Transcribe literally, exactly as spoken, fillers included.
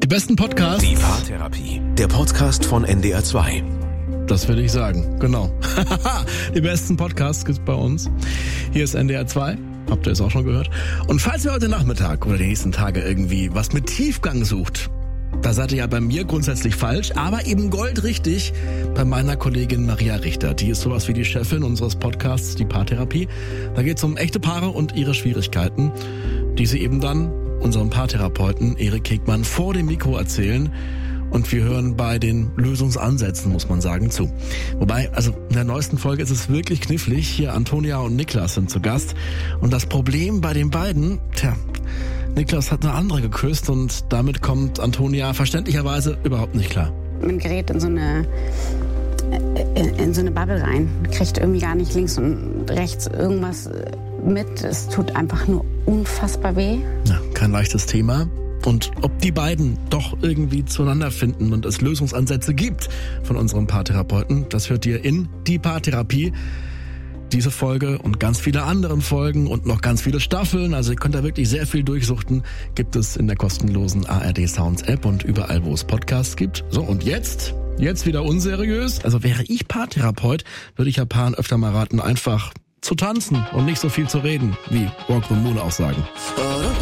Die besten Podcasts. Die Paartherapie, der Podcast von N D R zwei. Das will ich sagen, genau. Die besten Podcasts gibt's bei uns. Hier ist N D R zwei, habt ihr es auch schon gehört. Und falls ihr heute Nachmittag oder die nächsten Tage irgendwie was mit Tiefgang sucht, da seid ihr ja bei mir grundsätzlich falsch, aber eben goldrichtig bei meiner Kollegin Maria Richter. Die ist sowas wie die Chefin unseres Podcasts, die Paartherapie. Da geht es um echte Paare und ihre Schwierigkeiten, die sie eben dann unserem Paartherapeuten Erik Hegmann vor dem Mikro erzählen. Und wir hören bei den Lösungsansätzen, muss man sagen, zu. Wobei, also in der neuesten Folge ist es wirklich knifflig. Hier Antonia und Niklas sind zu Gast. Und das Problem bei den beiden, tja, Niklas hat eine andere geküsst und damit kommt Antonia verständlicherweise überhaupt nicht klar. Man gerät in so eine in, in so eine Bubble rein, kriegt irgendwie gar nicht links und rechts irgendwas mit. Es tut einfach nur unfassbar weh. Ja, kein leichtes Thema. Und ob die beiden doch irgendwie zueinander finden und es Lösungsansätze gibt von unserem Paartherapeuten, das hört ihr in die Paartherapie. Diese Folge und ganz viele anderen Folgen und noch ganz viele Staffeln, also ihr könnt da wirklich sehr viel durchsuchten, gibt es in der kostenlosen A R D Sounds App und überall, wo es Podcasts gibt. So, und jetzt, jetzt wieder unseriös. Also wäre ich Paartherapeut, würde ich ja Paaren öfter mal raten, einfach zu tanzen und nicht so viel zu reden, wie Walk the Moon auch sagen.